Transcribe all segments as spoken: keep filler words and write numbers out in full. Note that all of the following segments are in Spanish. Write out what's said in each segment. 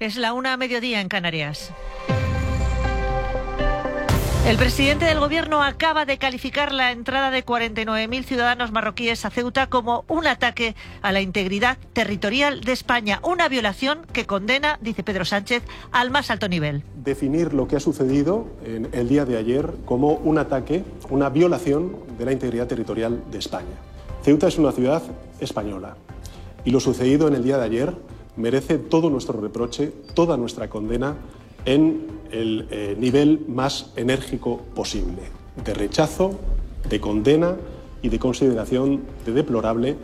Es la una a mediodía en Canarias. El presidente del Gobierno acaba de calificar la entrada de cuarenta y nueve mil ciudadanos marroquíes a Ceuta como un ataque a la integridad territorial de España, una violación que condena, dice Pedro Sánchez, al más alto nivel. Definir lo que ha sucedido en el día de ayer como un ataque, una violación de la integridad territorial de España. Ceuta es una ciudad española y lo sucedido en el día de ayer merece todo nuestro reproche, toda nuestra condena en el eh, nivel más enérgico posible, de rechazo, de condena y de consideración de deplorable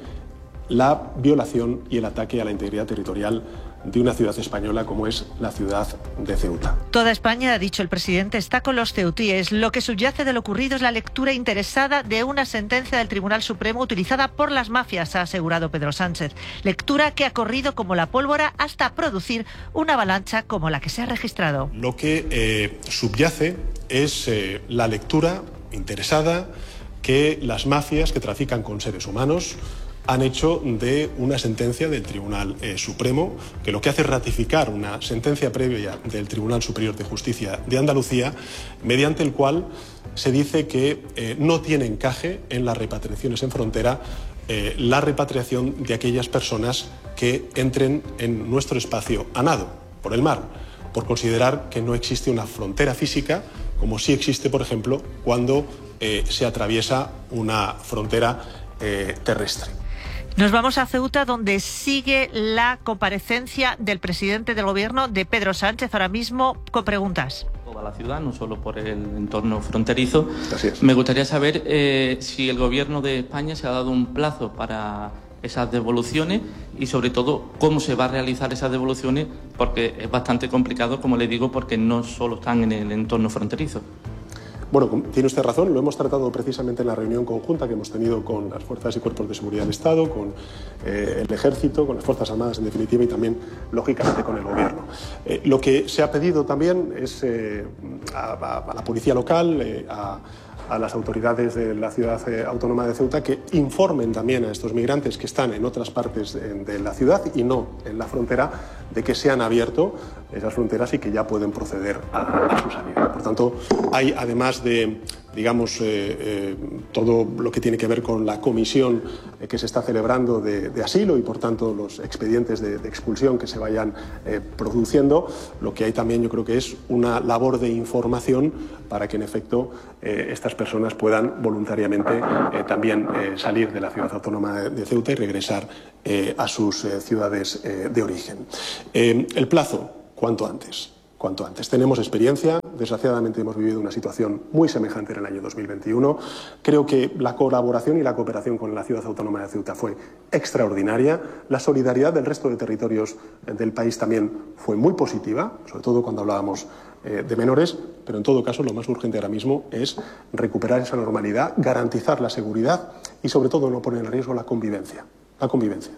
la violación y el ataque a la integridad territorial de una ciudad española como es la ciudad de Ceuta. Toda España, ha dicho el presidente, está con los ceutíes. Lo que subyace de lo ocurrido es la lectura interesada de una sentencia del Tribunal Supremo utilizada por las mafias, ha asegurado Pedro Sánchez. Lectura que ha corrido como la pólvora hasta producir una avalancha como la que se ha registrado. Lo que eh, subyace es eh, la lectura interesada que las mafias que trafican con seres humanos han hecho de una sentencia del Tribunal eh, Supremo, que lo que hace es ratificar una sentencia previa del Tribunal Superior de Justicia de Andalucía, mediante el cual se dice que eh, no tiene encaje en las repatriaciones en frontera eh, la repatriación de aquellas personas que entren en nuestro espacio a nado, por el mar, por considerar que no existe una frontera física, como sí existe, por ejemplo, cuando eh, se atraviesa una frontera eh, terrestre. Nos vamos a Ceuta, donde sigue la comparecencia del presidente del Gobierno, de Pedro Sánchez, ahora mismo con preguntas. Toda la ciudad, no solo por el entorno fronterizo. Así es. Me gustaría saber eh, si el Gobierno de España se ha dado un plazo para esas devoluciones y, sobre todo, cómo se va a realizar esas devoluciones, porque es bastante complicado, como le digo, porque no solo están en el entorno fronterizo. Bueno, tiene usted razón, lo hemos tratado precisamente en la reunión conjunta que hemos tenido con las fuerzas y cuerpos de seguridad del Estado, con eh, el Ejército, con las Fuerzas Armadas en definitiva y también, lógicamente, con el Gobierno. Eh, lo que se ha pedido también es eh, a, a, a la Policía Local, eh, a, a las autoridades de la Ciudad eh, Autónoma de Ceuta, que informen también a estos migrantes que están en otras partes de, de la ciudad y no en la frontera, de que se han abierto esas fronteras y que ya pueden proceder a, a su salida. Por tanto, hay, además de, digamos, eh, eh, todo lo que tiene que ver con la comisión eh, que se está celebrando de, de asilo y, por tanto, los expedientes de, de expulsión que se vayan eh, produciendo, lo que hay también, yo creo que es una labor de información para que, en efecto, eh, estas personas puedan voluntariamente eh, también eh, salir de la ciudad autónoma de, de Ceuta y regresar eh, a sus eh, ciudades eh, de origen. Eh, el plazo, cuanto antes. Cuanto antes. Tenemos experiencia, desgraciadamente hemos vivido una situación muy semejante en el año dos mil veintiuno. Creo que la colaboración y la cooperación con la Ciudad Autónoma de Ceuta fue extraordinaria. La solidaridad del resto de territorios del país también fue muy positiva, sobre todo cuando hablábamos eh, de menores, pero en todo caso lo más urgente ahora mismo es recuperar esa normalidad, garantizar la seguridad y sobre todo no poner en riesgo la convivencia. La convivencia.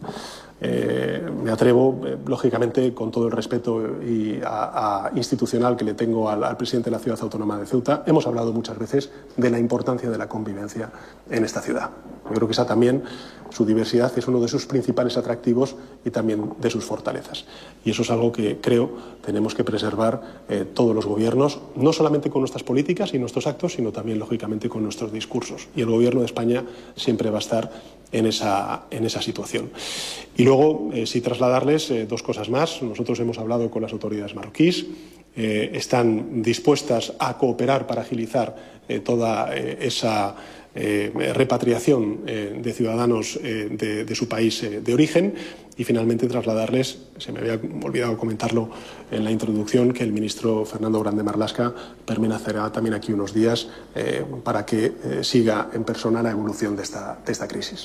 Eh, me atrevo, eh, lógicamente, con todo el respeto y a, a institucional que le tengo al, al presidente de la Ciudad Autónoma de Ceuta, hemos hablado muchas veces de la importancia de la convivencia en esta ciudad. Yo creo que esa también, su diversidad, es uno de sus principales atractivos y también de sus fortalezas. Y eso es algo que creo tenemos que preservar eh, todos los gobiernos, no solamente con nuestras políticas y nuestros actos, sino también, lógicamente, con nuestros discursos. Y el Gobierno de España siempre va a estar en esa, en esa situación. Y luego, eh, sí trasladarles eh, dos cosas más. Nosotros hemos hablado con las autoridades marroquíes, eh, están dispuestas a cooperar para agilizar eh, toda eh, esa eh, repatriación eh, de ciudadanos eh, de, de su país eh, de origen. Y finalmente trasladarles, se me había olvidado comentarlo en la introducción, que el ministro Fernando Grande Marlaska permanecerá también aquí unos días eh, para que eh, siga en persona la evolución de esta, de esta crisis.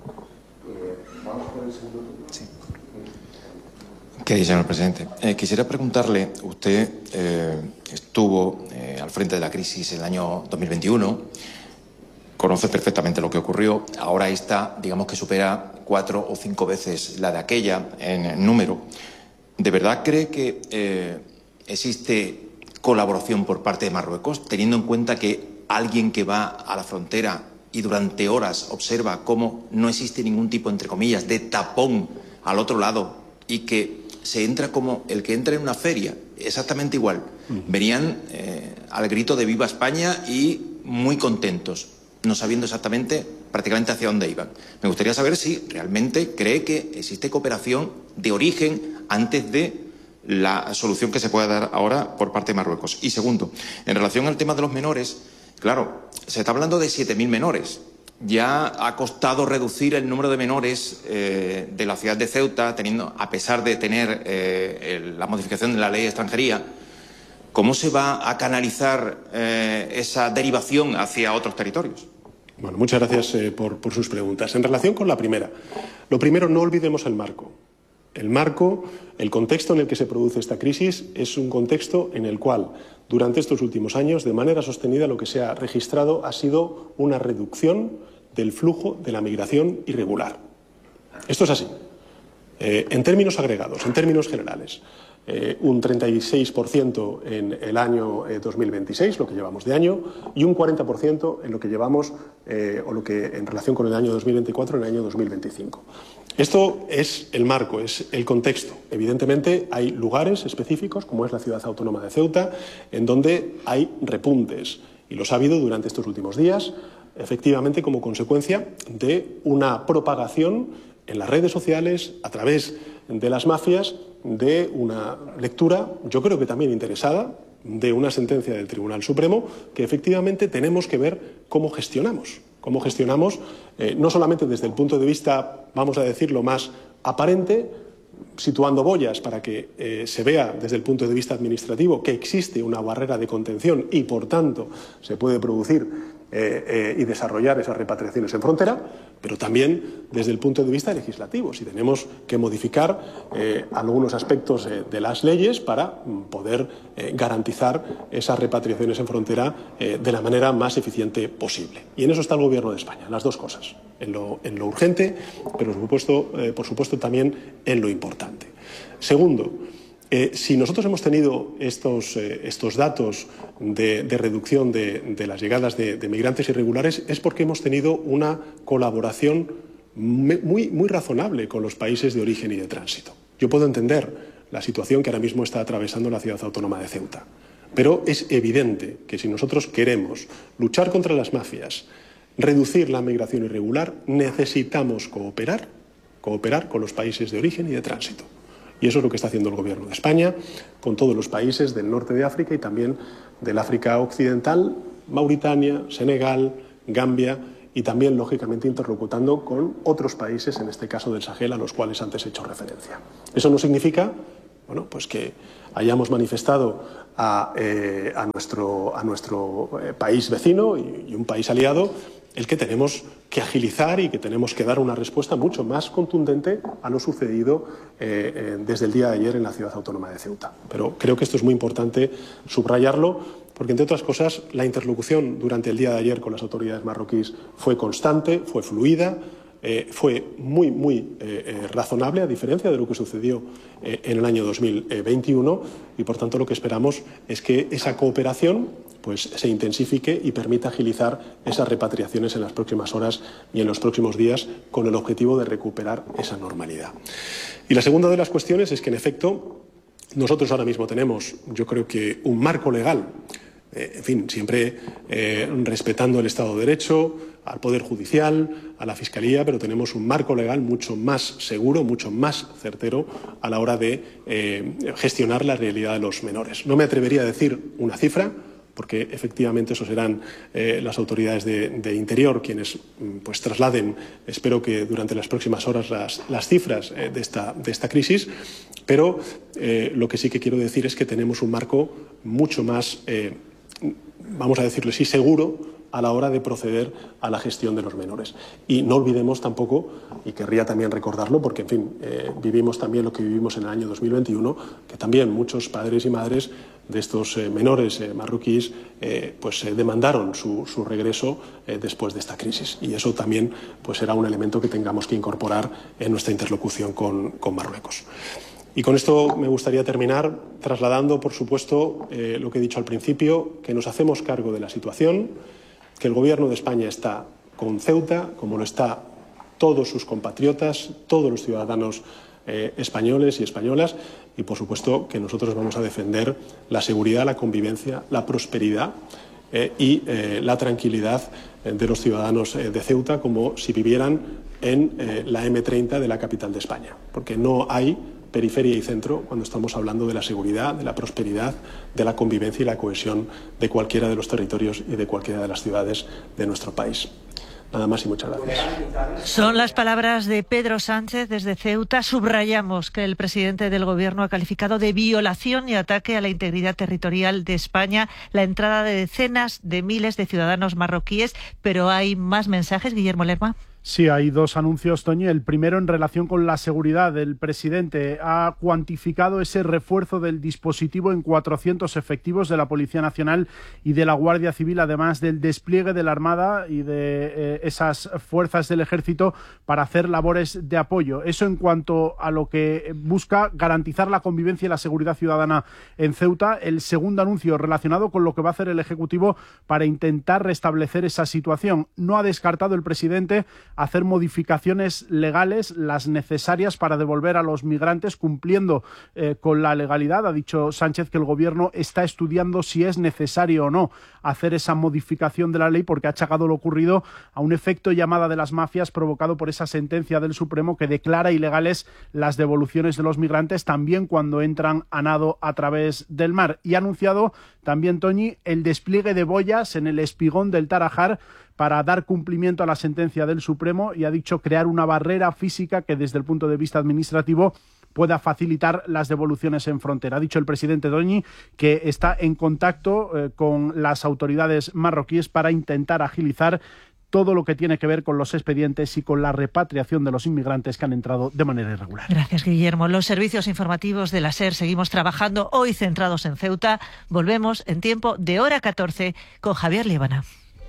Sí. ¿Qué, señor presidente? Eh, quisiera preguntarle, usted eh, estuvo eh, al frente de la crisis el año dos mil veintiuno, conoce perfectamente lo que ocurrió, ahora está, digamos que supera cuatro o cinco veces la de aquella en número. ¿De verdad cree que eh, existe colaboración por parte de Marruecos, teniendo en cuenta que alguien que va a la frontera y durante horas observa cómo no existe ningún tipo, entre comillas, de tapón al otro lado y que se entra como el que entra en una feria, exactamente igual. Venían eh, al grito de Viva España y muy contentos, no sabiendo exactamente prácticamente hacia dónde iban. Me gustaría saber si realmente cree que existe cooperación de origen antes de la solución que se pueda dar ahora por parte de Marruecos. Y segundo, en relación al tema de los menores, claro, se está hablando de siete mil menores. Ya ha costado reducir el número de menores eh, de la ciudad de Ceuta, teniendo, a pesar de tener eh, el, la modificación de la ley de extranjería. ¿Cómo se va a canalizar eh, esa derivación hacia otros territorios? Bueno, muchas gracias eh, por, por sus preguntas. En relación con la primera, lo primero, no olvidemos el marco. El marco, el contexto en el que se produce esta crisis es un contexto en el cual, durante estos últimos años, de manera sostenida, lo que se ha registrado ha sido una reducción del flujo de la migración irregular. Esto es así. Eh, en términos agregados, en términos generales, eh, un treinta y seis por ciento en el año eh, dos mil veintiséis, lo que llevamos de año, y un cuarenta por ciento en lo que llevamos, eh, o lo que en relación con el año dos mil veinticuatro, en el año dos mil veinticinco. Esto es el marco, es el contexto. Evidentemente hay lugares específicos, como es la ciudad autónoma de Ceuta, en donde hay repuntes, y los ha habido durante estos últimos días, efectivamente como consecuencia de una propagación en las redes sociales, a través de las mafias, de una lectura, yo creo que también interesada, de una sentencia del Tribunal Supremo, que efectivamente tenemos que ver cómo gestionamos. Cómo gestionamos, eh, no solamente desde el punto de vista, vamos a decirlo, más aparente, situando boyas para que eh, se vea desde el punto de vista administrativo que existe una barrera de contención y, por tanto, se puede producir eh, eh, y desarrollar esas repatriaciones en frontera, pero también desde el punto de vista legislativo, si tenemos que modificar eh, algunos aspectos eh, de las leyes para mm, poder eh, garantizar esas repatriaciones en frontera eh, de la manera más eficiente posible. Y en eso está el Gobierno de España, las dos cosas, en lo, en lo urgente, pero por supuesto, eh, por supuesto también en lo importante. Segundo, Eh, si nosotros hemos tenido estos, eh, estos datos de, de reducción de, de las llegadas de, de migrantes irregulares es porque hemos tenido una colaboración muy, muy razonable con los países de origen y de tránsito. Yo puedo entender la situación que ahora mismo está atravesando la ciudad autónoma de Ceuta, pero es evidente que si nosotros queremos luchar contra las mafias, reducir la migración irregular, necesitamos cooperar, cooperar con los países de origen y de tránsito. Y eso es lo que está haciendo el Gobierno de España con todos los países del norte de África y también del África occidental, Mauritania, Senegal, Gambia y también, lógicamente, interlocutando con otros países, en este caso del Sahel, a los cuales antes he hecho referencia. Eso no significa, bueno, pues que hayamos manifestado a, eh, a nuestro, a nuestro eh, país vecino y, y un país aliado el que tenemos que agilizar y que tenemos que dar una respuesta mucho más contundente a lo sucedido eh, eh, desde el día de ayer en la ciudad autónoma de Ceuta. Pero creo que esto es muy importante subrayarlo, porque, entre otras cosas, la interlocución durante el día de ayer con las autoridades marroquíes fue constante, fue fluida, eh, fue muy, muy eh, eh, razonable, a diferencia de lo que sucedió eh, en el año dos mil veintiuno, y, por tanto, lo que esperamos es que esa cooperación pues se intensifique y permita agilizar esas repatriaciones en las próximas horas y en los próximos días con el objetivo de recuperar esa normalidad. Y la segunda de las cuestiones es que, en efecto, nosotros ahora mismo tenemos, yo creo que, un marco legal, eh, en fin, siempre eh, respetando el Estado de Derecho, al Poder Judicial, a la Fiscalía, pero tenemos un marco legal mucho más seguro, mucho más certero a la hora de eh, gestionar la realidad de los menores. No me atrevería a decir una cifra, porque efectivamente eso serán eh, las autoridades de, de Interior quienes pues trasladen, espero que durante las próximas horas, las, las cifras eh, de, esta, de esta crisis, pero eh, lo que sí que quiero decir es que tenemos un marco mucho más, eh, vamos a decirlo así, seguro a la hora de proceder a la gestión de los menores. Y no olvidemos tampoco, y querría también recordarlo, porque, en fin, eh, vivimos también lo que vivimos en el año dos mil veintiuno, que también muchos padres y madres de estos eh, menores eh, marroquíes eh, pues, eh, demandaron su, su regreso eh, después de esta crisis. Y eso también pues, será un elemento que tengamos que incorporar en nuestra interlocución con, con Marruecos. Y con esto me gustaría terminar trasladando, por supuesto, eh, lo que he dicho al principio, que nos hacemos cargo de la situación, que el Gobierno de España está con Ceuta, como lo está todos sus compatriotas, todos los ciudadanos eh, españoles y españolas, y por supuesto que nosotros vamos a defender la seguridad, la convivencia, la prosperidad eh, y eh, la tranquilidad de los ciudadanos eh, de Ceuta como si vivieran en eh, la eme treinta de la capital de España, porque no hay periferia y centro cuando estamos hablando de la seguridad, de la prosperidad, de la convivencia y la cohesión de cualquiera de los territorios y de cualquiera de las ciudades de nuestro país. Nada más y muchas gracias. Son las palabras de Pedro Sánchez desde Ceuta. Subrayamos que el presidente del Gobierno ha calificado de violación y ataque a la integridad territorial de España la entrada de decenas de miles de ciudadanos marroquíes. Pero hay más mensajes, Guillermo Lerma. Sí, hay dos anuncios, Toñi. El primero en relación con la seguridad. El presidente ha cuantificado ese refuerzo del dispositivo en cuatrocientos efectivos de la Policía Nacional y de la Guardia Civil, además del despliegue de la Armada y de eh, esas fuerzas del Ejército para hacer labores de apoyo. Eso en cuanto a lo que busca garantizar la convivencia y la seguridad ciudadana en Ceuta. El segundo anuncio relacionado con lo que va a hacer el Ejecutivo para intentar restablecer esa situación. No ha descartado el presidente hacer modificaciones legales, las necesarias para devolver a los migrantes cumpliendo eh, con la legalidad. Ha dicho Sánchez que el Gobierno está estudiando si es necesario o no hacer esa modificación de la ley, porque ha achacado lo ocurrido a un efecto llamada de las mafias provocado por esa sentencia del Supremo que declara ilegales las devoluciones de los migrantes, también cuando entran a nado a través del mar. Y ha anunciado también, Toñi, el despliegue de boyas en el espigón del Tarajal para dar cumplimiento a la sentencia del Supremo, y ha dicho crear una barrera física que desde el punto de vista administrativo pueda facilitar las devoluciones en frontera. Ha dicho el presidente Doñi que está en contacto eh, con las autoridades marroquíes para intentar agilizar todo lo que tiene que ver con los expedientes y con la repatriación de los inmigrantes que han entrado de manera irregular. Gracias, Guillermo. Los servicios informativos de la SER seguimos trabajando, hoy centrados en Ceuta. Volvemos en tiempo de hora catorce con Javier Líbana.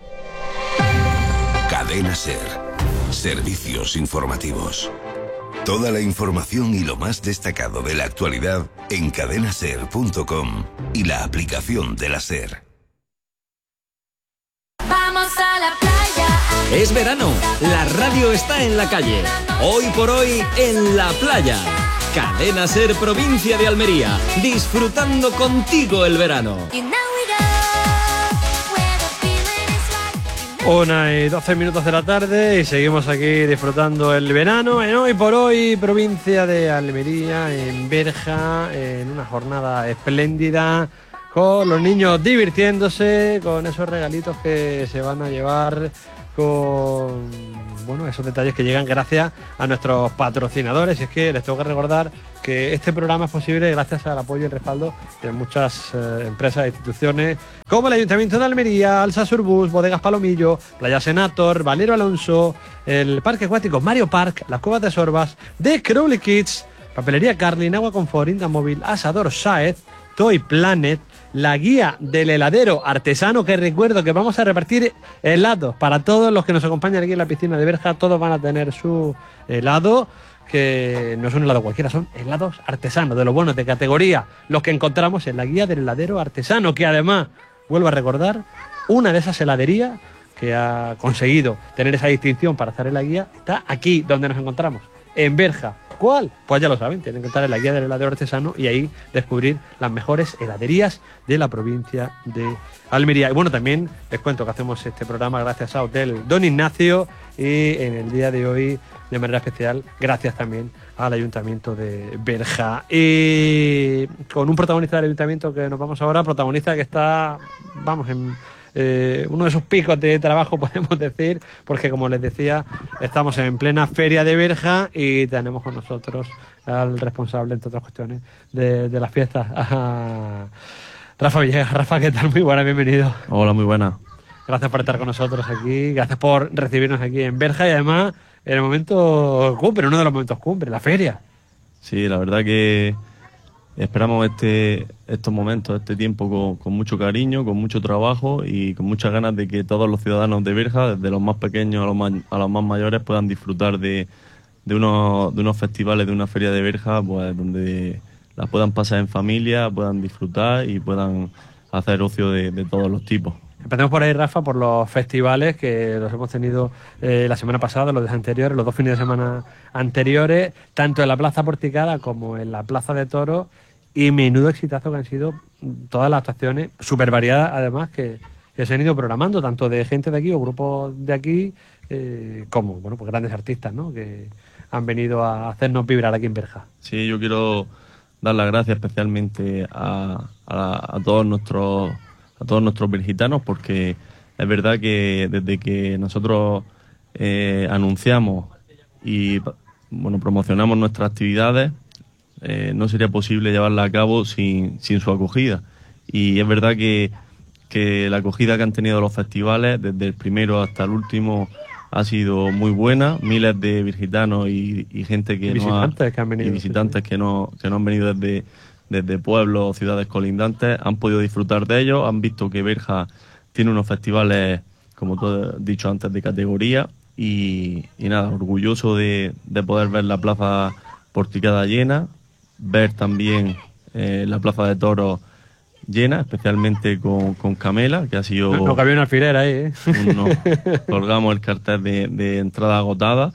Cadena SER. Servicios informativos. Toda la información y lo más destacado de la actualidad en cadena ser punto com y la aplicación de la SER. Vamos a la playa. Es verano, la radio está en la calle. Hoy por hoy en la playa. Cadena SER, provincia de Almería, disfrutando contigo el verano. Una y doce minutos de la tarde y seguimos aquí disfrutando el verano en Hoy por Hoy, provincia de Almería, en Berja, en una jornada espléndida, con los niños divirtiéndose, con esos regalitos que se van a llevar, con bueno, esos detalles que llegan gracias a nuestros patrocinadores. Y es que les tengo que recordar que este programa es posible gracias al apoyo y el respaldo de muchas eh, empresas e instituciones como el Ayuntamiento de Almería, Alsa Surbus, Bodegas Palomillo, Playa Senator, Valero Alonso, el Parque Acuático Mario Park, las Cuevas de Sorbas, The Crowley Kids, Papelería Carlin, Agua Confort, Indamóvil, Asador Saez, Toy Planet, la guía del heladero artesano, que recuerdo que vamos a repartir helados para todos los que nos acompañan aquí en la piscina de Berja. Todos van a tener su helado, que no es un helado cualquiera, son helados artesanos, de los buenos, de categoría, los que encontramos en la guía del heladero artesano, que además, vuelvo a recordar, una de esas heladerías que ha conseguido tener esa distinción para estar en la guía está aquí donde nos encontramos, en Berja. ¿Cuál? Pues ya lo saben, tienen que estar en la guía del heladero artesano y ahí descubrir las mejores heladerías de la provincia de Almería. Y bueno, también les cuento que hacemos este programa gracias a Hotel Don Ignacio y en el día de hoy, de manera especial, gracias también al Ayuntamiento de Berja. Y con un protagonista del Ayuntamiento que nos vamos ahora, protagonista que está, vamos, en... Eh, uno de esos picos de trabajo, podemos decir, porque como les decía, estamos en plena feria de Berja y tenemos con nosotros al responsable, entre otras cuestiones, de, de las fiestas, a Rafa Villegas. Rafa, ¿qué tal? Muy buena, bienvenido. Hola, muy buena. Gracias por estar con nosotros aquí, gracias por recibirnos aquí en Berja y además en el momento cumbre, uno de los momentos cumbre, la feria. Sí, la verdad que esperamos este, estos momentos, este tiempo con, con mucho cariño, con mucho trabajo y con muchas ganas de que todos los ciudadanos de Berja, desde los más pequeños a los más, a los más mayores, puedan disfrutar de, de, unos, de unos festivales, de una feria de Berja, pues donde las puedan pasar en familia, puedan disfrutar y puedan hacer ocio de, de todos los tipos. Empecemos por ahí, Rafa, por los festivales que los hemos tenido eh, la semana pasada, los días anteriores, los dos fines de semana anteriores, tanto en la Plaza Porticada como en la Plaza de Toros, y menudo exitazo que han sido todas las actuaciones, súper variadas además, que, que se han ido programando, tanto de gente de aquí o grupos de aquí, eh, como bueno, pues grandes artistas, ¿no?, que han venido a hacernos vibrar aquí en Berja. Sí, yo quiero dar las gracias especialmente a, a, a todos nuestros a todos nuestros bergitanos, porque es verdad que desde que nosotros eh, anunciamos y bueno promocionamos nuestras actividades, eh, no sería posible llevarlas a cabo sin, sin su acogida. Y es verdad que, que la acogida que han tenido los festivales, desde el primero hasta el último, ha sido muy buena. Miles de bergitanos y, y gente que, y no visitantes, ha, que han venido, y visitantes que no, que no han venido desde, desde pueblos o ciudades colindantes han podido disfrutar de ellos, han visto que Berja tiene unos festivales, como tú has dicho antes, de categoría, y, y nada, orgulloso de, de poder ver la Plaza Porticada llena, ver también eh, la Plaza de Toros llena, especialmente con, con Camela, que ha sido... No, no cabía un alfiler ahí, ¿eh? No, colgamos el cartel de, de entrada agotada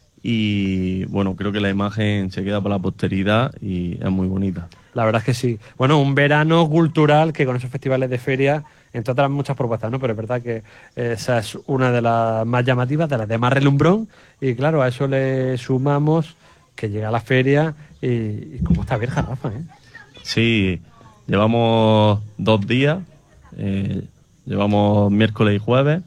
y bueno, creo que la imagen se queda para la posteridad y es muy bonita. La verdad es que sí. Bueno, un verano cultural que con esos festivales de feria, entre otras muchas propuestas, ¿no? Pero es verdad que esa es una de las más llamativas, de las de más relumbrón, y claro, a eso le sumamos que llega la feria y, y cómo está Berja, Rafa, ¿eh? Sí, llevamos dos días, eh, llevamos miércoles y jueves,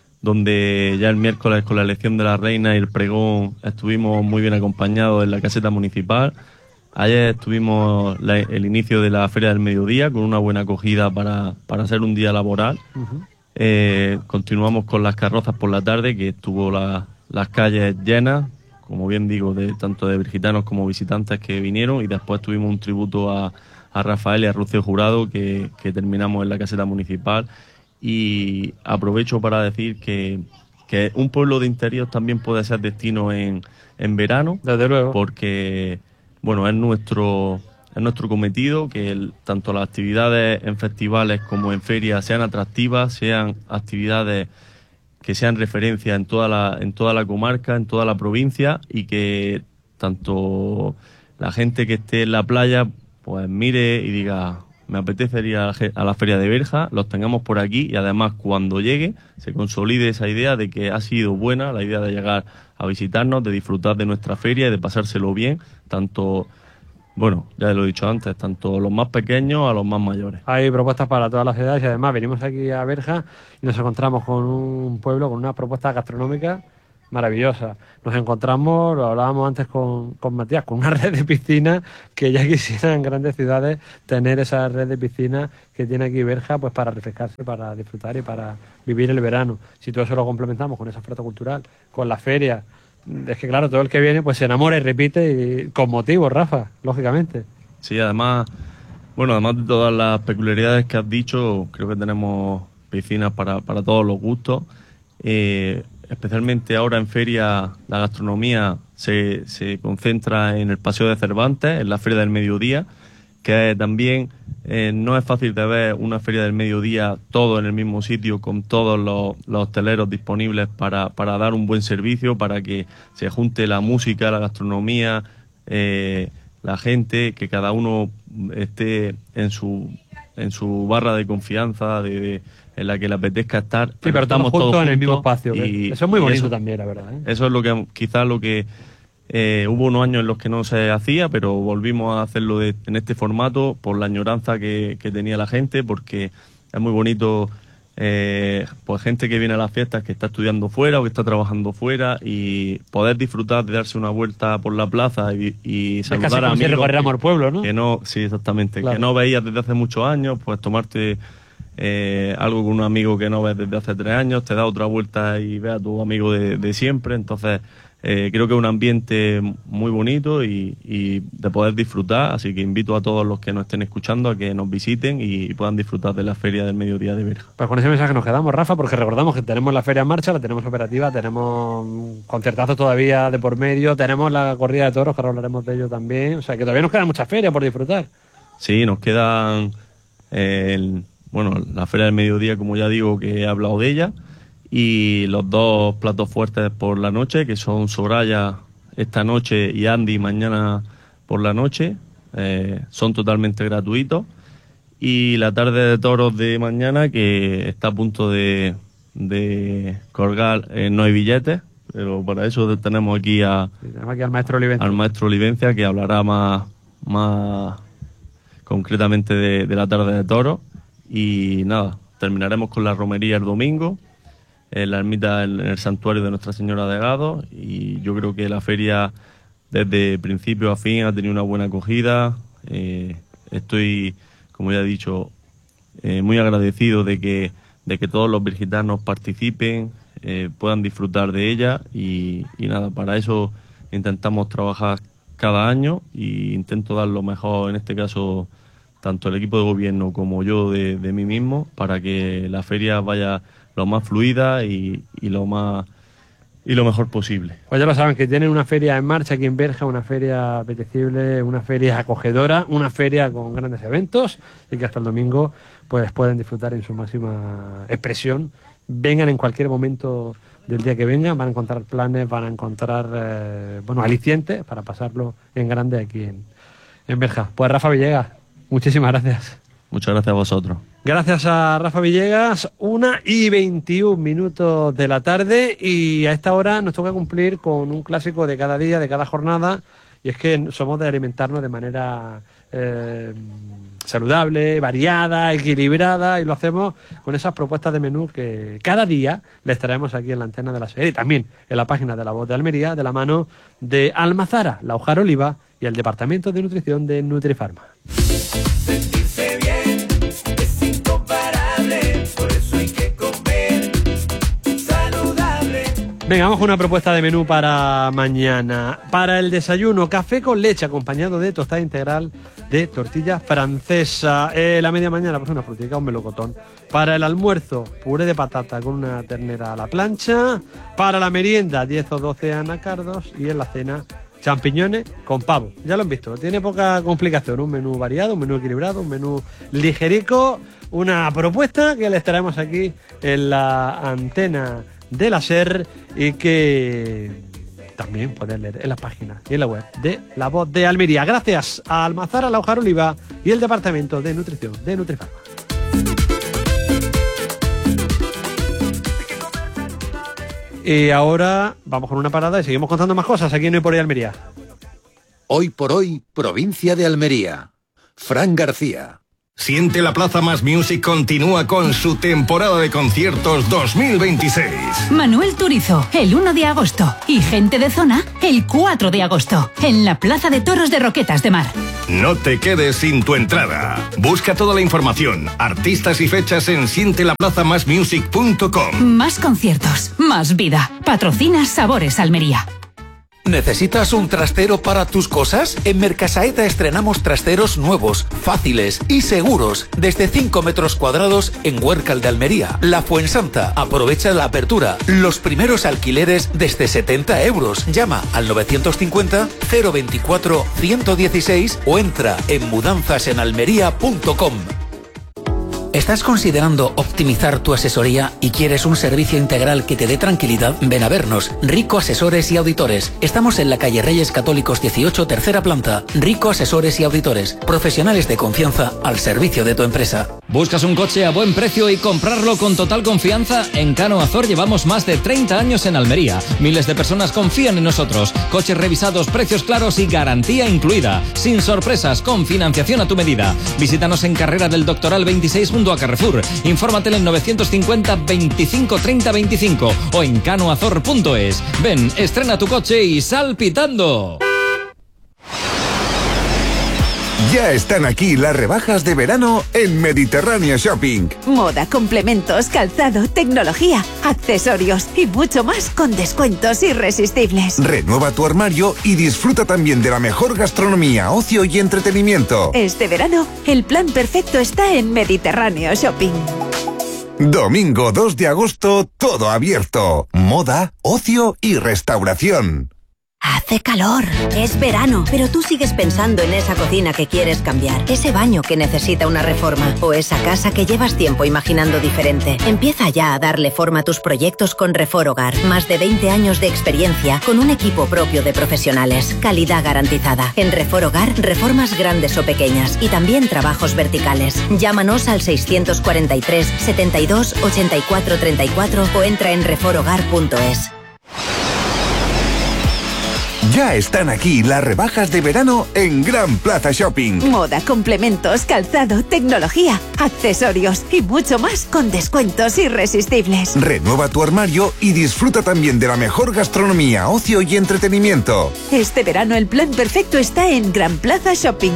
donde ya el miércoles con la elección de la reina y el pregón estuvimos muy bien acompañados en la caseta municipal. Ayer tuvimos la, el inicio de la Feria del Mediodía con una buena acogida para, para hacer un día laboral. Uh-huh. Eh, continuamos con las carrozas por la tarde, que estuvo la, las calles llenas, como bien digo, de tanto de bergitanos como visitantes que vinieron, y después tuvimos un tributo a, a Rafael y a Rocío Jurado que, que terminamos en la caseta municipal. Y aprovecho para decir que, que un pueblo de interior también puede ser destino en, en verano. Desde luego. Porque, bueno, es nuestro, es nuestro cometido que el, tanto las actividades en festivales como en ferias sean atractivas, sean actividades que sean referencia en toda la, en toda la comarca, en toda la provincia, y que tanto la gente que esté en la playa pues mire y diga: me apetece ir a la, a la Feria de Berja, los tengamos por aquí, y además cuando llegue se consolide esa idea de que ha sido buena la idea de llegar a visitarnos, de disfrutar de nuestra feria y de pasárselo bien, tanto, bueno, ya lo he dicho antes, tanto los más pequeños a los más mayores. Hay propuestas para todas las edades y además venimos aquí a Berja y nos encontramos con un pueblo con unas propuestas gastronómicas maravillosas. Nos encontramos, lo hablábamos antes con, con Matías, con una red de piscinas que ya quisieran grandes ciudades tener esa red de piscinas que tiene aquí Berja, pues para refrescarse, para disfrutar y para vivir el verano. Si todo eso lo complementamos con esa oferta cultural, con la feria, es que claro, todo el que viene pues se enamora y repite, y con motivo, Rafa, lógicamente. Sí, además, bueno, además de todas las peculiaridades que has dicho, creo que tenemos piscinas para, para todos los gustos. Eh, especialmente ahora en feria la gastronomía se, se concentra en el Paseo de Cervantes, en la Feria del Mediodía, que también eh, no es fácil de ver una Feria del Mediodía todo en el mismo sitio, con todos los, los hosteleros disponibles para, para dar un buen servicio, para que se junte la música, la gastronomía, eh, la gente, que cada uno esté en su, en su barra de confianza, de, de en la que le apetezca estar. Sí, pero estamos juntos, juntos en el mismo espacio. Y, eso es muy bonito eso, también, la verdad, ¿eh? Eso es lo que quizás lo que eh, hubo unos años en los que no se hacía, pero volvimos a hacerlo de, en este formato por la añoranza que, que tenía la gente, porque es muy bonito eh, pues gente que viene a las fiestas que está estudiando fuera o que está trabajando fuera, y poder disfrutar de darse una vuelta por la plaza y, y saludar a amigos si recorriéramos el pueblo, ¿no? Que no, sí, exactamente, claro. Que no veías desde hace muchos años, pues tomarte Eh, algo con un amigo que no ves desde hace tres años, te da otra vuelta y ves a tu amigo de, de siempre. Entonces eh, creo que es un ambiente muy bonito y, y de poder disfrutar, así que invito a todos los que nos estén escuchando a que nos visiten y puedan disfrutar de la Feria del Mediodía de Berja. Pues con ese mensaje nos quedamos, Rafa, porque recordamos que tenemos la feria en marcha, la tenemos operativa, tenemos concertazos todavía de por medio, tenemos la corrida de toros, que ahora hablaremos de ello también, o sea que todavía nos quedan muchas ferias por disfrutar. Sí, nos quedan eh, el bueno, la Feria del Mediodía, como ya digo, que he hablado de ella, y los dos platos fuertes por la noche, que son Soraya esta noche y Andy mañana por la noche, eh, son totalmente gratuitos. Y la tarde de toros de mañana, que está a punto de, de colgar, eh, no hay billetes, pero para eso tenemos aquí, a, sí, tenemos aquí al maestro Olivencia, al maestro Olivencia, que hablará más, más concretamente de, de la tarde de toros. Y nada, terminaremos con la romería el domingo en la ermita, en el santuario de Nuestra Señora de Gado, y yo creo que la feria desde principio a fin ha tenido una buena acogida. Eh, estoy, como ya he dicho, eh, muy agradecido de que, de que todos los virgitanos participen, eh, puedan disfrutar de ella, y, y nada, para eso intentamos trabajar cada año, y intento dar lo mejor, en este caso tanto el equipo de gobierno como yo de, de mí mismo, para que la feria vaya lo más fluida y, y lo más y lo mejor posible. Pues ya lo saben, que tienen una feria en marcha aquí en Berja, una feria apetecible, una feria acogedora, una feria con grandes eventos, y que hasta el domingo pues pueden disfrutar en su máxima expresión. Vengan en cualquier momento del día que vengan, van a encontrar planes, van a encontrar eh, bueno, alicientes para pasarlo en grande aquí en, en Berja. Pues Rafa Villegas, muchísimas gracias. Muchas gracias a vosotros. Gracias a Rafa Villegas, una y veintiún minutos de la tarde, y a esta hora nos toca cumplir con un clásico de cada día, de cada jornada, y es que somos de alimentarnos de manera eh, saludable, variada, equilibrada, y lo hacemos con esas propuestas de menú que cada día les traemos aquí en la antena de la SER, y también en la página de La Voz de Almería, de la mano de Almazara, La Hojar Oliva y el Departamento de Nutrición de Nutrifarma. Sentirse bien es incomparable, por eso hay que comer saludable. Venga, vamos con una propuesta de menú para mañana. Para el desayuno, café con leche acompañado de tostada integral de tortilla francesa. Eh, la media mañana, pues una frutica, un melocotón. Para el almuerzo, puré de patata con una ternera a la plancha. Para la merienda, diez o doce anacardos. Y en la cena, champiñones con pavo. Ya lo han visto, tiene poca complicación. Un menú variado, un menú equilibrado, un menú ligerico. Una propuesta que les traemos aquí en la antena de la SER, y que también pueden leer en la página y en la web de La Voz de Almería. Gracias a Almazara, La Hojar Oliva y el Departamento de Nutrición de Nutrifarma. Y ahora vamos con una parada y seguimos contando más cosas aquí en Hoy por Hoy Almería. Hoy por Hoy, provincia de Almería. Fran García. Siente la Plaza Más Music continúa con su temporada de conciertos dos mil veintiséis. Manuel Turizo, el uno de agosto. Y Gente de Zona, el cuatro de agosto. En la Plaza de Toros de Roquetas de Mar. No te quedes sin tu entrada. Busca toda la información, artistas y fechas en siente la plaza más music punto com. Más conciertos, más vida. Patrocina Sabores Almería. ¿Necesitas un trastero para tus cosas? En Mercasaeta estrenamos trasteros nuevos, fáciles y seguros, desde cinco metros cuadrados en Huércal de Almería. La Fuensanta, aprovecha la apertura. Los primeros alquileres desde setenta euros. Llama al novecientos cincuenta, cero veinticuatro, ciento dieciséis o entra en mudanzas en almería punto com. ¿Estás considerando optimizar tu asesoría y quieres un servicio integral que te dé tranquilidad? Ven a vernos. Rico Asesores y Auditores. Estamos en la calle Reyes Católicos dieciocho, tercera planta. Rico Asesores y Auditores. Profesionales de confianza al servicio de tu empresa. ¿Buscas un coche a buen precio y comprarlo con total confianza? En Cano Azor llevamos más de treinta años en Almería. Miles de personas confían en nosotros. Coches revisados, precios claros y garantía incluida. Sin sorpresas, con financiación a tu medida. Visítanos en Carrera del Doctoral veintiséis junto a Carrefour. Infórmate en novecientos cincuenta, veinticinco, treinta, veinticinco o en canoazor punto es. Ven, estrena tu coche y sal pitando. Ya están aquí las rebajas de verano en Mediterráneo Shopping. Moda, complementos, calzado, tecnología, accesorios y mucho más con descuentos irresistibles. Renueva tu armario y disfruta también de la mejor gastronomía, ocio y entretenimiento. Este verano, el plan perfecto está en Mediterráneo Shopping. Domingo dos de agosto, todo abierto. Moda, ocio y restauración. Hace calor. Es verano, pero tú sigues pensando en esa cocina que quieres cambiar, ese baño que necesita una reforma o esa casa que llevas tiempo imaginando diferente. Empieza ya a darle forma a tus proyectos con Refor Hogar. Más de veinte años de experiencia con un equipo propio de profesionales. Calidad garantizada. En Refor Hogar, reformas grandes o pequeñas y también trabajos verticales. Llámanos al seiscientos cuarenta y tres, setenta y dos, ochenta y cuatro treinta y cuatro o entra en refor hogar punto es. Ya están aquí las rebajas de verano en Gran Plaza Shopping. Moda, complementos, calzado, tecnología, accesorios y mucho más con descuentos irresistibles. Renueva tu armario y disfruta también de la mejor gastronomía, ocio y entretenimiento. Este verano el plan perfecto está en Gran Plaza Shopping.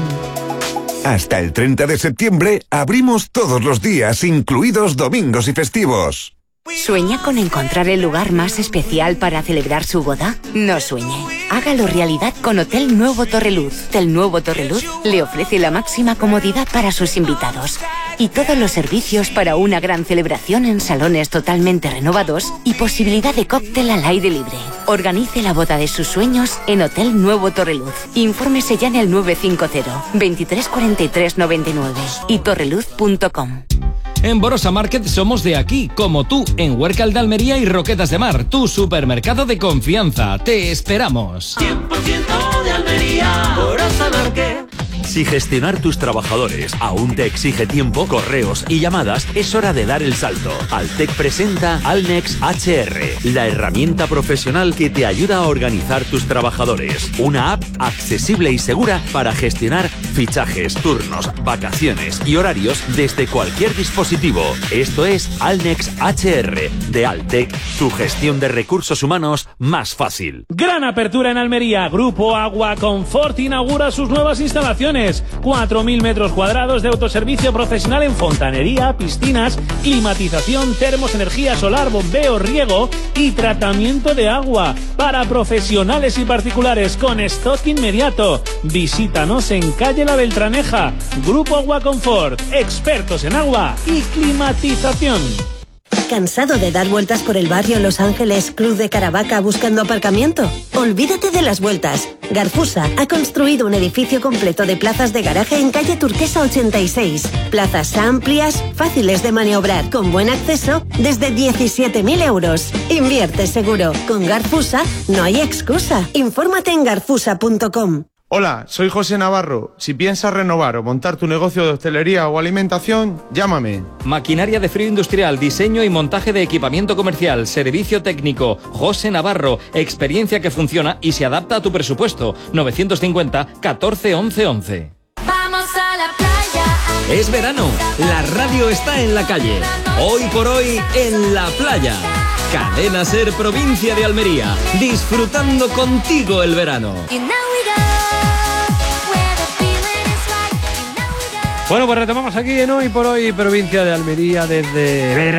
Hasta el treinta de septiembre abrimos todos los días, incluidos domingos y festivos. ¿Sueña con encontrar el lugar más especial para celebrar su boda? No sueñe. Hágalo realidad con Hotel Nuevo Torreluz. Hotel Nuevo Torreluz le ofrece la máxima comodidad para sus invitados y todos los servicios para una gran celebración en salones totalmente renovados y posibilidad de cóctel al aire libre. Organice la boda de sus sueños en Hotel Nuevo Torreluz. Infórmese ya en el nueve cinco cero, veintitrés cuarenta y tres noventa y nueve y torreluz punto com. En Borosa Market somos de aquí, como tú, en Huércal de Almería y Roquetas de Mar, tu supermercado de confianza. Te esperamos. cien por ciento de Almería, Borosa Market. Si gestionar tus trabajadores aún te exige tiempo, correos y llamadas, es hora de dar el salto. Altec presenta Alnex H R, la herramienta profesional que te ayuda a organizar tus trabajadores. Una app accesible y segura para gestionar fichajes, turnos, vacaciones y horarios desde cualquier dispositivo. Esto es Alnex H R de Altec, tu gestión de recursos humanos más fácil. Gran apertura en Almería. Grupo Agua Confort inaugura sus nuevas instalaciones. cuatro mil metros cuadrados de autoservicio profesional en fontanería, piscinas, climatización, termos, energía solar, bombeo, riego y tratamiento de agua para profesionales y particulares con stock inmediato. Visítanos en calle La Beltraneja. Grupo Agua Confort, expertos en agua y climatización. ¿Cansado de dar vueltas por el barrio Los Ángeles, Cruz de Caravaca buscando aparcamiento? Olvídate de las vueltas. Garfusa ha construido un edificio completo de plazas de garaje en calle Turquesa ochenta y seis. Plazas amplias, fáciles de maniobrar, con buen acceso, desde diecisiete mil euros. Invierte seguro. Con Garfusa no hay excusa. Infórmate en garfusa punto com. Hola, soy José Navarro. Si piensas renovar o montar tu negocio de hostelería o alimentación, llámame. Maquinaria de frío industrial, diseño y montaje de equipamiento comercial, servicio técnico. José Navarro, experiencia que funciona y se adapta a tu presupuesto. novecientos cincuenta, catorce, once, once. Vamos a la playa. Es verano, la radio está en la calle. Hoy por hoy, en la playa. Cadena Ser, provincia de Almería. Disfrutando contigo el verano. Bueno, pues retomamos aquí en Hoy por Hoy, provincia de Almería, desde Ver